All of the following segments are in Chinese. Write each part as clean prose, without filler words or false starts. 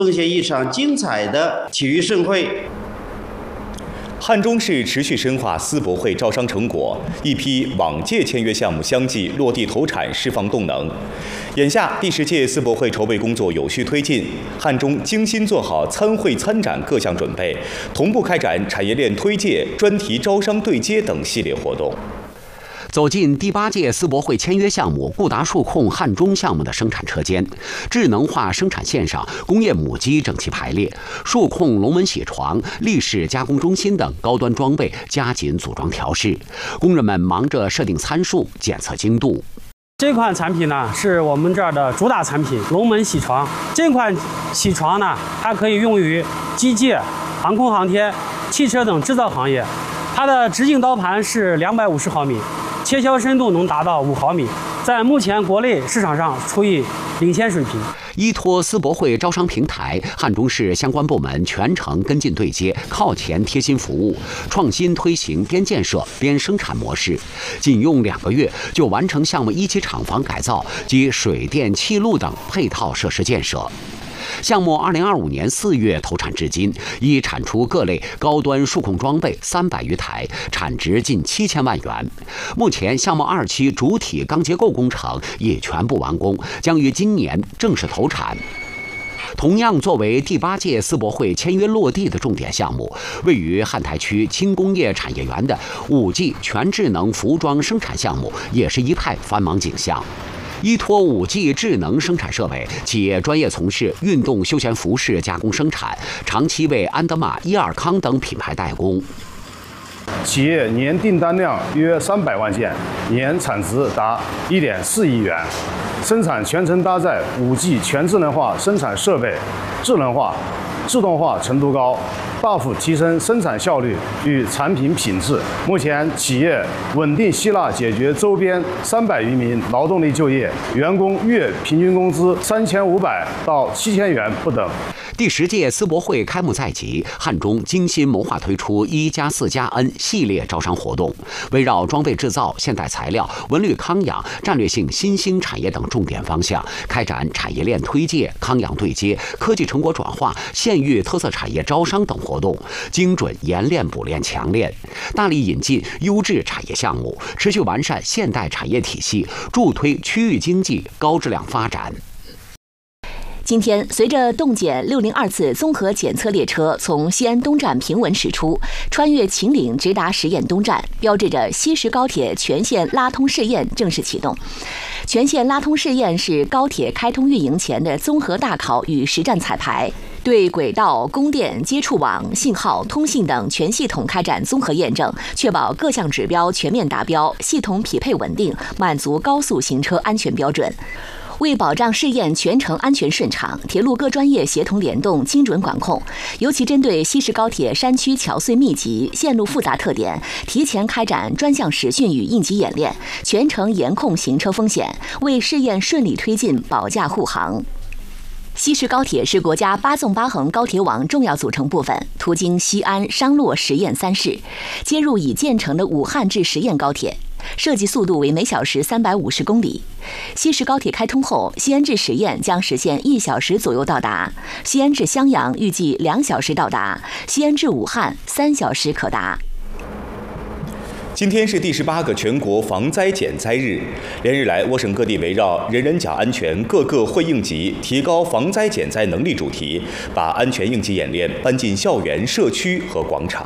奉献一场精彩的体育盛会。 汉中市持续深化丝博会招商成果，一批往届签约项目相继落地投产，释放动能。眼下第10届丝博会筹备工作有序推进，汉中精心做好参会参展各项准备，同步开展产业链推介、专题招商对接等系列活动。 走进第8届丝博会签约项目固达数控汉中项目的生产车间，智能化生产线上，工业母机整齐排列，数控龙门铣床、立式加工中心等高端装备加紧组装调试，工人们忙着设定参数、检测精度。 这款产品呢是我们这儿的主打产品龙门铣床。这款铣床呢，它可以用于机械、航空航天、汽车等制造行业。它的直径刀盘是250毫米。切削深度能达到5毫米，在目前国内市场上处于领先水平。 依托丝博会招商平台，汉中市相关部门全程跟进对接，靠前贴心服务，创新推行边建设边生产模式，仅用2个月就完成项目1期厂房改造及水电气路等配套设施建设。项目2025年4月投产至今，已产出各类高端数控装备300余台，产值近7000万元。目前项目2期主体钢结构工程已全部完工，将于今年正式投产。同样作为第8届丝博会签约落地的重点项目，位于汉台区轻工业产业园的5G 全智能服装生产项目，也是一派繁忙景象。依托5G 智能生产设备，企业专业从事运动休闲服饰加工生产，长期为安德玛、伊尔康等品牌代工。 企业年订单量约300万件，年产值达1.4亿元，生产全程搭载5G 全智能化生产设备，智能化、自动化程度高，大幅提升生产效率与产品品质。目前，企业稳定吸纳解决周边300余名劳动力就业，员工月平均工资3500到7000元不等。 第10届丝博会开幕在即，汉中精心谋划推出1+4+N 系列招商活动，围绕装备制造、现代材料、文旅康养、战略性新兴产业等重点方向，开展产业链推介、康养对接、科技成果转化、县域特色产业招商等活动，精准研练补练强练，大力引进优质产业项目，持续完善现代产业体系，助推区域经济高质量发展。 今天，随着动检602次综合检测列车从西安东站平稳驶出，穿越秦岭直达实验东站，标志着西石高铁全线拉通试验正式启动。全线拉通试验是高铁开通运营前的综合大考与实战彩排，对轨道、供电、接触网、信号、通信等全系统开展综合验证，确保各项指标全面达标，系统匹配稳定，满足高速行车安全标准。为保障试验全程安全顺畅，铁路各专业协同联动、精准管控，尤其针对西石高铁山区桥隧密集、线路复杂特点，提前开展专项实训与应急演练，全程严控行车风险，为试验顺利推进保驾护航。西石高铁是国家8纵8横高铁网重要组成部分，途经西安、商洛实验3市，接入已建成的武汉至实验高铁。设计速度为每小时350公里。西石高铁开通后，西安至实验将实现1小时左右到达，西安至襄阳预计2小时到达，西安至武汉3小时可达。 今天是第18个全国防灾减灾日，连日来，我省各地围绕人人讲安全，个个会应急，提高防灾减灾能力主题，把安全应急演练搬进校园、社区和广场。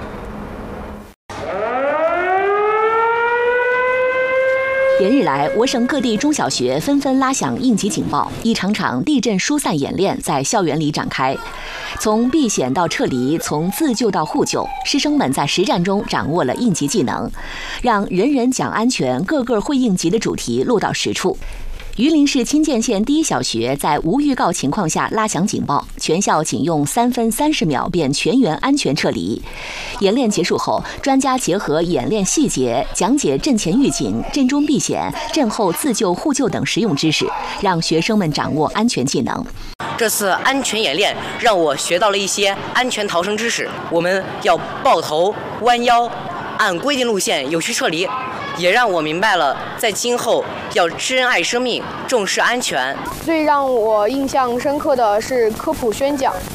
连日来，我省各地中小学纷纷拉响应急警报，一场场地震疏散演练在校园里展开。从避险到撤离，从自救到互救，师生们在实战中掌握了应急技能，让人人讲安全，个个会应急的主题落到实处。榆林市清涧县第一小学在无预告情况下拉响警报，全校仅用3分30秒便全员安全撤离。演练结束后，专家结合演练细节，讲解阵前预警、阵中避险、阵后自救互救等实用知识，让学生们掌握安全技能。 这次安全演练让我学到了一些安全逃生知识，我们要抱头、弯腰，按规定路线有序撤离， 也让我明白了在今后要珍爱生命，重视安全。 最让我印象深刻的是科普宣讲，